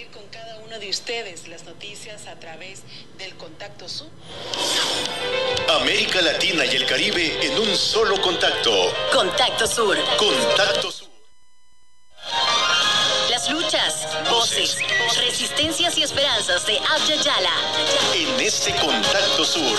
Con cada uno de ustedes las noticias a través del Contacto Sur. América Latina y el Caribe en un solo contacto. Contacto Sur. Contacto Sur. Las luchas, voces, resistencias y esperanzas de Abya Yala. En este Contacto Sur.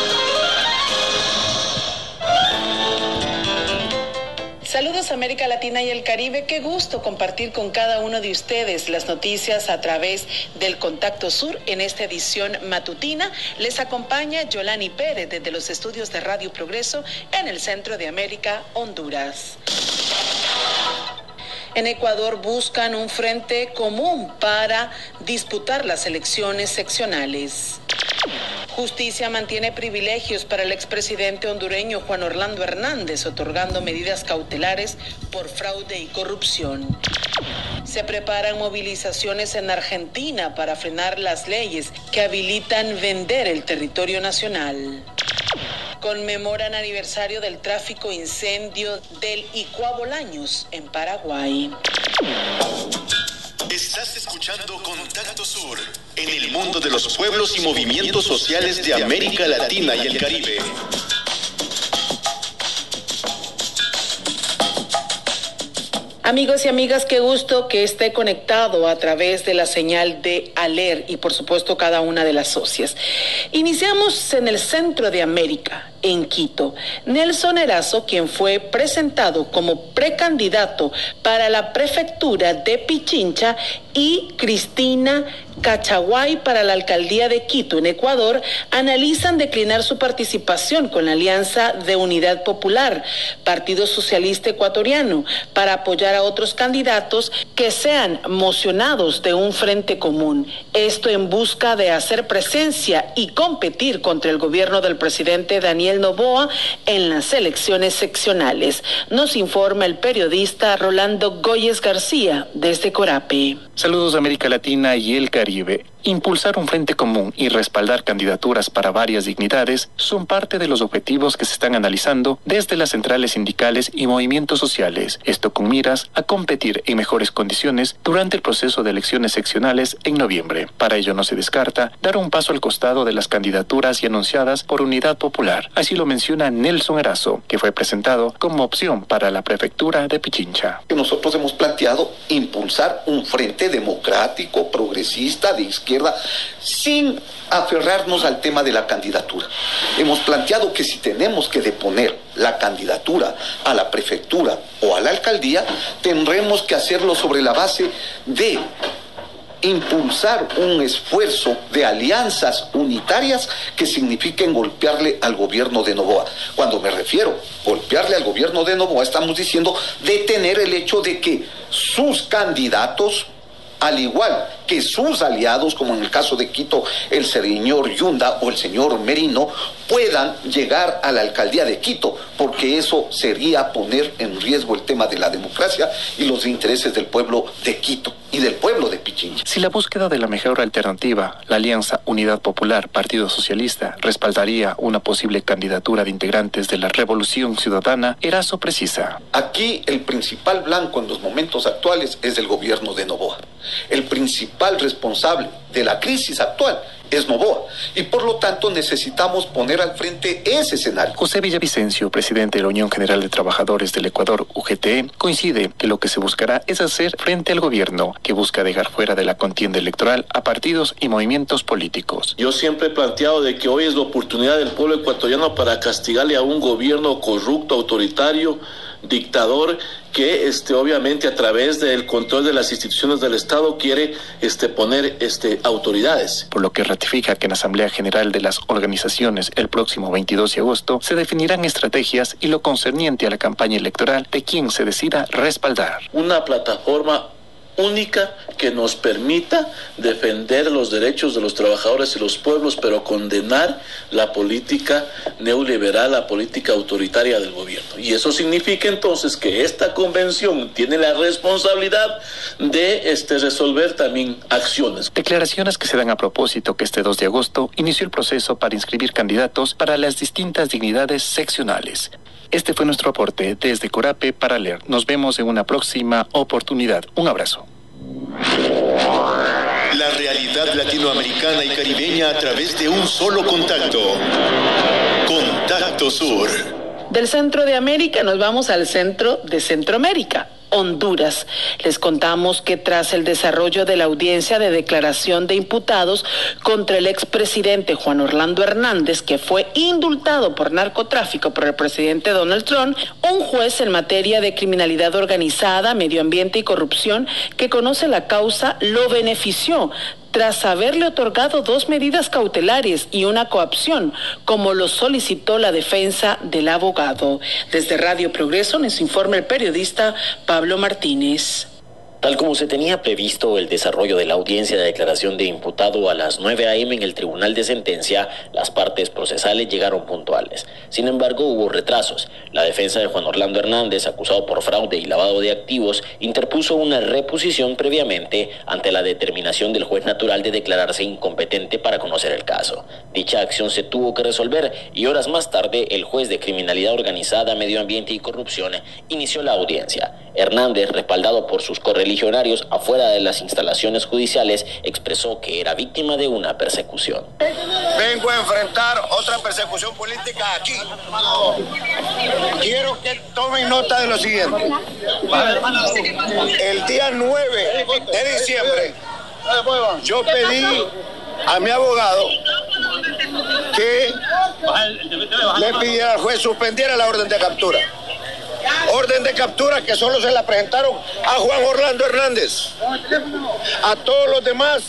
Saludos América Latina y el Caribe, qué gusto compartir con cada uno de ustedes las noticias a través del Contacto Sur en esta edición matutina. Les acompaña Yolani Pérez desde los estudios de Radio Progreso en el centro de América, Honduras. En Ecuador buscan un frente común para disputar las elecciones seccionales. Justicia mantiene privilegios para el expresidente hondureño Juan Orlando Hernández, otorgando medidas cautelares por fraude y corrupción. Se preparan movilizaciones en Argentina para frenar las leyes que habilitan vender el territorio nacional. Conmemoran aniversario del tráfico incendio del Icua Bolaños en Paraguay. Estás escuchando Contacto Sur, en el mundo de los pueblos y movimientos sociales de América Latina y el Caribe. Amigos y amigas, qué gusto que esté conectado a través de la señal de ALER y por supuesto cada una de las socias. Iniciamos en el centro de América, en Quito. Nelson Erazo, quien fue presentado como precandidato para la prefectura de Pichincha, y Cristina Cachaguay para la alcaldía de Quito, en Ecuador, analizan declinar su participación con la Alianza de Unidad Popular, Partido Socialista Ecuatoriano, para apoyar a otros candidatos que sean mocionados de un frente común. Esto en busca de hacer presencia y competir contra el gobierno del presidente Daniel Noboa en las elecciones seccionales. Nos informa el periodista Rolando Goyes García desde Corape. Saludos América Latina y el Caribe. Impulsar un frente común y respaldar candidaturas para varias dignidades son parte de los objetivos que se están analizando desde las centrales sindicales y movimientos sociales. Esto con miras a competir en mejores condiciones durante el proceso de elecciones seccionales en noviembre. Para ello no se descarta dar un paso al costado de las candidaturas y anunciadas por Unidad Popular. Así lo menciona Nelson Erazo, que fue presentado como opción para la prefectura de Pichincha. Nosotros hemos planteado impulsar un frente democrático, progresista, de izquierda, sin aferrarnos al tema de la candidatura. Hemos planteado que si tenemos que deponer la candidatura a la prefectura o a la alcaldía, tendremos que hacerlo sobre la base de impulsar un esfuerzo de alianzas unitarias que signifiquen golpearle al gobierno de Noboa. Cuando me refiero a golpearle al gobierno de Noboa, estamos diciendo detener el hecho de que sus candidatos, al igual que sus aliados, como en el caso de Quito, el señor Yunda o el señor Merino, puedan llegar a la alcaldía de Quito, porque eso sería poner en riesgo el tema de la democracia y los intereses del pueblo de Quito y del pueblo de Pichincha. Si la búsqueda de la mejor alternativa, la Alianza Unidad Popular, Partido Socialista, respaldaría una posible candidatura de integrantes de la Revolución Ciudadana, Erazo precisa. Aquí el principal blanco en los momentos actuales es el gobierno de Noboa. El principal responsable de la crisis actual es Noboa, y por lo tanto necesitamos poner al frente ese escenario. José Villavicencio, presidente de la Unión General de Trabajadores del Ecuador, UGT, coincide que lo que se buscará es hacer frente al gobierno, que busca dejar fuera de la contienda electoral a partidos y movimientos políticos. Yo siempre he planteado de que hoy es la oportunidad del pueblo ecuatoriano para castigarle a un gobierno corrupto, autoritario, dictador, que obviamente a través del control de las instituciones del Estado quiere poner autoridades. Por lo que ratifica que en la Asamblea General de las Organizaciones el próximo 22 de agosto se definirán estrategias y lo concerniente a la campaña electoral de quien se decida respaldar. Una plataforma única que nos permita defender los derechos de los trabajadores y los pueblos, pero condenar la política neoliberal, la política autoritaria del gobierno. Y eso significa entonces que esta convención tiene la responsabilidad de resolver también acciones. Declaraciones que se dan a propósito que este 2 de agosto inició el proceso para inscribir candidatos para las distintas dignidades seccionales. Este fue nuestro aporte desde Corape para ALER. Nos vemos en una próxima oportunidad. Un abrazo. La realidad latinoamericana y caribeña a través de un solo contacto. Contacto Sur. Del centro de América nos vamos al centro de Centroamérica, Honduras. Les contamos que tras el desarrollo de la audiencia de declaración de imputados contra el expresidente Juan Orlando Hernández, que fue indultado por narcotráfico por el presidente Donald Trump, un juez en materia de criminalidad organizada, medio ambiente y corrupción que conoce la causa lo benefició tras haberle otorgado 2 medidas cautelares y una coacción, como lo solicitó la defensa del abogado. Desde Radio Progreso nos informa el periodista Pablo Martínez. Tal como se tenía previsto el desarrollo de la audiencia de declaración de imputado a las 9 a.m. en el Tribunal de Sentencia, las partes procesales llegaron puntuales. Sin embargo, hubo retrasos. La defensa de Juan Orlando Hernández, acusado por fraude y lavado de activos, interpuso una reposición previamente ante la determinación del juez natural de declararse incompetente para conocer el caso. Dicha acción se tuvo que resolver y horas más tarde el juez de criminalidad organizada, medio ambiente y corrupción inició la audiencia. Hernández, respaldado por sus correligionarios afuera de las instalaciones judiciales, expresó que era víctima de una persecución. Vengo a enfrentar otra persecución política aquí. Quiero que tomen nota de lo siguiente. El día 9 de diciembre, yo pedí a mi abogado que le pidiera al juez suspendiera la orden de captura. Orden de captura que solo se la presentaron a Juan Orlando Hernández. A todos los demás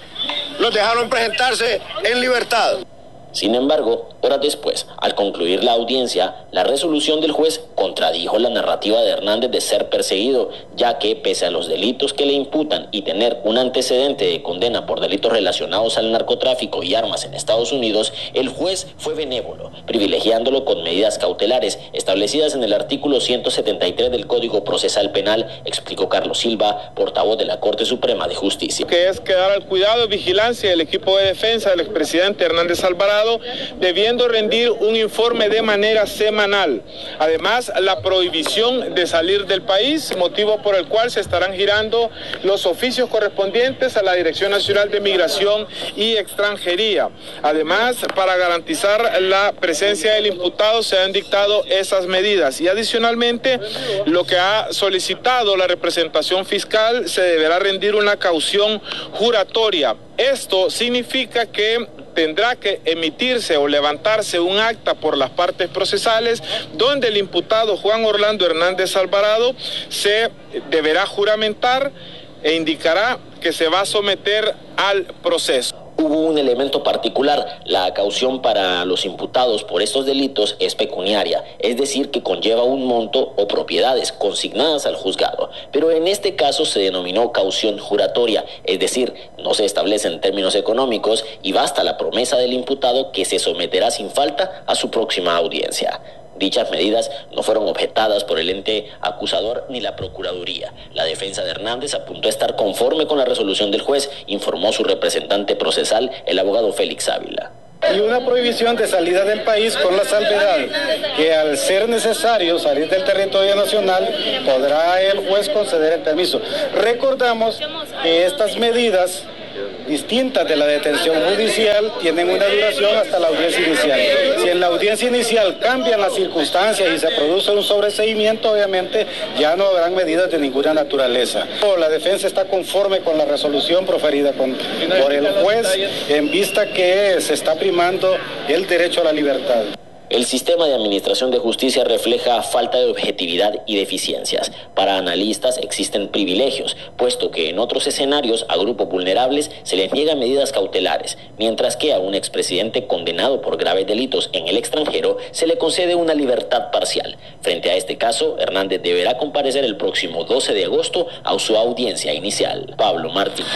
los dejaron presentarse en libertad. Sin embargo, horas después, al concluir la audiencia, la resolución del juez contradijo la narrativa de Hernández de ser perseguido, ya que, pese a los delitos que le imputan y tener un antecedente de condena por delitos relacionados al narcotráfico y armas en Estados Unidos, el juez fue benévolo, privilegiándolo con medidas cautelares establecidas en el artículo 173 del Código Procesal Penal, explicó Carlos Silva, portavoz de la Corte Suprema de Justicia. Que es quedar al cuidado y vigilancia del equipo de defensa del expresidente Hernández Alvarado, debiendo rendir un informe de manera semanal. Además, la prohibición de salir del país, motivo por el cual se estarán girando los oficios correspondientes a la Dirección Nacional de Migración y Extranjería. Además, para garantizar la presencia del imputado, se han dictado esas medidas. Y adicionalmente, lo que ha solicitado la representación fiscal, se deberá rendir una caución juratoria. Esto significa que tendrá que emitirse o levantarse un acta por las partes procesales donde el imputado Juan Orlando Hernández Alvarado se deberá juramentar e indicará que se va a someter al proceso. Hubo un elemento particular: la caución para los imputados por estos delitos es pecuniaria, es decir, que conlleva un monto o propiedades consignadas al juzgado. Pero en este caso se denominó caución juratoria, es decir, no se establecen términos económicos y basta la promesa del imputado que se someterá sin falta a su próxima audiencia. Dichas medidas no fueron objetadas por el ente acusador ni la Procuraduría. La defensa de Hernández apuntó a estar conforme con la resolución del juez, informó su representante procesal, el abogado Félix Ávila. Y una prohibición de salida del país con la salvedad que al ser necesario salir del territorio nacional podrá el juez conceder el permiso. Recordamos que estas medidas distintas de la detención judicial tienen una duración hasta la audiencia inicial. Si en la audiencia inicial cambian las circunstancias y se produce un sobreseimiento, obviamente ya no habrán medidas de ninguna naturaleza. La defensa está conforme con la resolución proferida por el juez en vista que se está primando el derecho a la libertad. El sistema de administración de justicia refleja falta de objetividad y deficiencias. Para analistas existen privilegios, puesto que en otros escenarios a grupos vulnerables se les niegan medidas cautelares, mientras que a un expresidente condenado por graves delitos en el extranjero se le concede una libertad parcial. Frente a este caso, Hernández deberá comparecer el próximo 12 de agosto a su audiencia inicial. Pablo Martínez.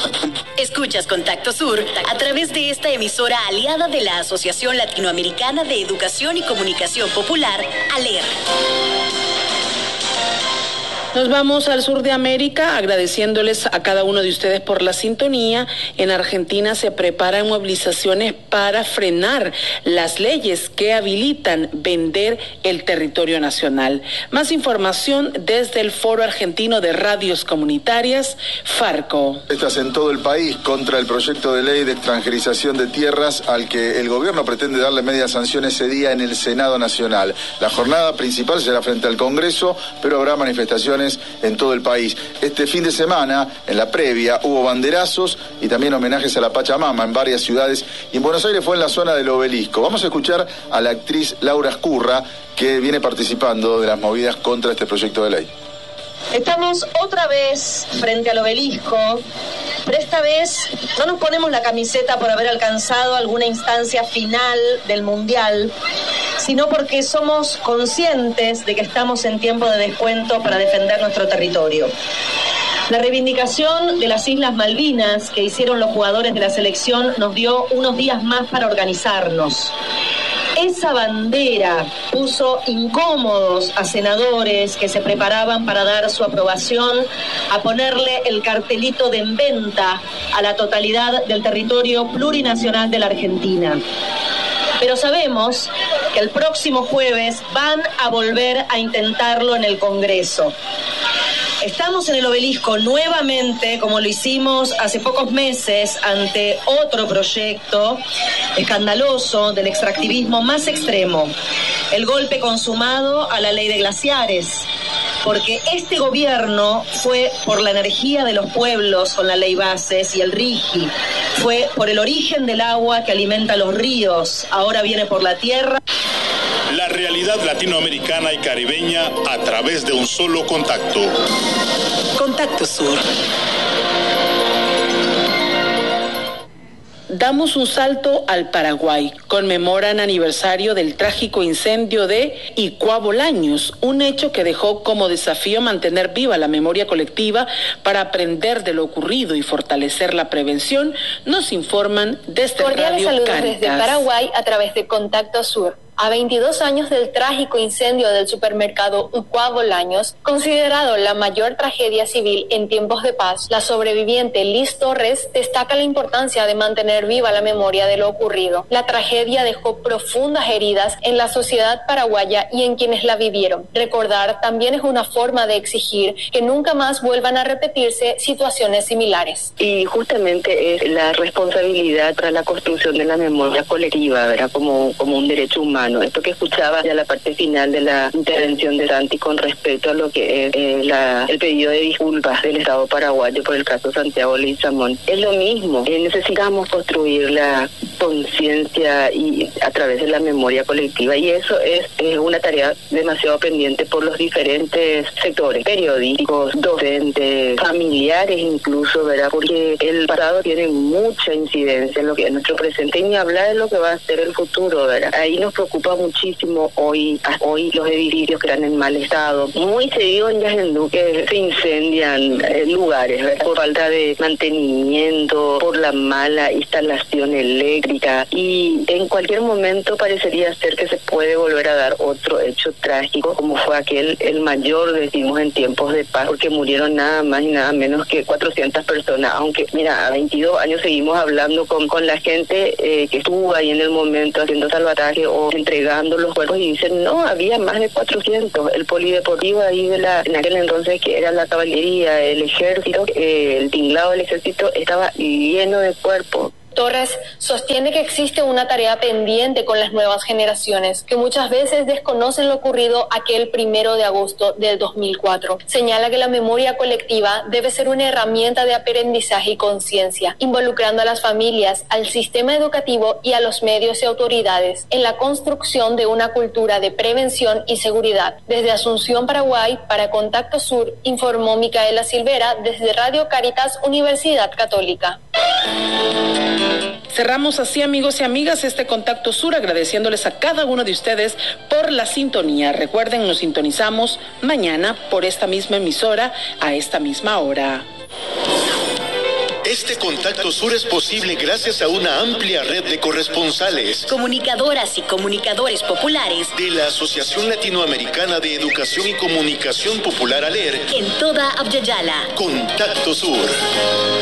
Escuchas Contacto Sur a través de esta emisora aliada de la Asociación Latinoamericana de Educación y Comunicación Popular, ALER. Nos vamos al sur de América agradeciéndoles a cada uno de ustedes por la sintonía. En Argentina se preparan movilizaciones para frenar las leyes que habilitan vender el territorio nacional. Más información desde el Foro Argentino de Radios Comunitarias, Farco. Estas en todo el país contra el proyecto de ley de extranjerización de tierras al que el gobierno pretende darle media sanción ese día en el Senado Nacional. La jornada principal será frente al Congreso, pero habrá manifestaciones en todo el país. Este fin de semana, en la previa, hubo banderazos y también homenajes a la Pachamama en varias ciudades, y en Buenos Aires fue en la zona del Obelisco. Vamos a escuchar a la actriz Laura Escurra, que viene participando de las movidas contra este proyecto de ley. Estamos otra vez frente al Obelisco, pero esta vez no nos ponemos la camiseta por haber alcanzado alguna instancia final del Mundial, sino porque somos conscientes de que estamos en tiempo de descuento para defender nuestro territorio. La reivindicación de las Islas Malvinas que hicieron los jugadores de la selección nos dio unos días más para organizarnos. Esa bandera puso incómodos a senadores que se preparaban para dar su aprobación a ponerle el cartelito de en venta a la totalidad del territorio plurinacional de la Argentina. Pero sabemos que el próximo jueves van a volver a intentarlo en el Congreso. Estamos en el Obelisco nuevamente, como lo hicimos hace pocos meses, ante otro proyecto escandaloso del extractivismo más extremo, el golpe consumado a la ley de glaciares, porque este gobierno fue por la energía de los pueblos con la ley Bases y el RIGI, fue por el origen del agua que alimenta los ríos, ahora viene por la tierra. La realidad latinoamericana y caribeña a través de un solo contacto. Contacto Sur. Damos un salto al Paraguay. Conmemoran aniversario del trágico incendio de Icuá Bolaños, un hecho que dejó como desafío mantener viva la memoria colectiva para aprender de lo ocurrido y fortalecer la prevención. Nos informan desde Cordiales Radio saludos Caritas. desde Paraguay a través de Contacto Sur. A 22 años del trágico incendio del supermercado Icuá Bolaños, considerado la mayor tragedia civil en tiempos de paz, la sobreviviente Liz Torres destaca la importancia de mantener viva la memoria de lo ocurrido. La tragedia dejó profundas heridas en la sociedad paraguaya y en quienes la vivieron. Recordar también es una forma de exigir que nunca más vuelvan a repetirse situaciones similares. Y justamente es la responsabilidad para la construcción de la memoria colectiva, ¿verdad? Como un derecho humano. Esto que escuchaba ya la parte final de la intervención de Santi con respecto a lo que es el pedido de disculpas del Estado paraguayo por el caso Santiago Leguizamón. Es lo mismo, necesitamos construir la conciencia y a través de la memoria colectiva, y eso es una tarea demasiado pendiente por los diferentes sectores, periodísticos, docentes, familiares incluso, ¿verdad? Porque el pasado tiene mucha incidencia en lo que es nuestro presente y ni hablar de lo que va a ser el futuro, ¿verdad? Ahí nos preocupa muchísimo hoy los edificios que están en mal estado. Muy seguido en Yajendú que se incendian lugares, ¿verdad? Por falta de mantenimiento, por la mala instalación eléctrica, y en cualquier momento parecería ser que se puede volver a dar otro hecho trágico como fue el mayor, decimos, en tiempos de paz, porque murieron nada más y nada menos que 400 personas, aunque mira, a 22 años seguimos hablando con la gente que estuvo ahí en el momento haciendo salvataje o entregando los cuerpos, y dicen no, había más de 400. El polideportivo ahí en aquel entonces, que era la caballería, el ejército, el tinglado del ejército, estaba lleno de cuerpos. Torres sostiene que existe una tarea pendiente con las nuevas generaciones, que muchas veces desconocen lo ocurrido aquel 1 de agosto del 2004. Señala que la memoria colectiva debe ser una herramienta de aprendizaje y conciencia, involucrando a las familias, al sistema educativo y a los medios y autoridades en la construcción de una cultura de prevención y seguridad. Desde Asunción, Paraguay, para Contacto Sur, informó Micaela Silvera desde Radio Caritas, Universidad Católica. Cerramos así, amigos y amigas, este Contacto Sur, agradeciéndoles a cada uno de ustedes por la sintonía. Recuerden, nos sintonizamos mañana por esta misma emisora a esta misma hora. Este Contacto Sur es posible gracias a una amplia red de corresponsales, comunicadoras y comunicadores populares de la Asociación Latinoamericana de Educación y Comunicación Popular ALER en toda Abya Yala. Contacto Sur.